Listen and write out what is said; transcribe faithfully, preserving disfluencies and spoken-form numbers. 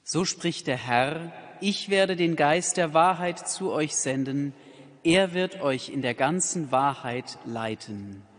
So spricht der Herr, ich werde den Geist der Wahrheit zu euch senden, er wird euch in der ganzen Wahrheit leiten.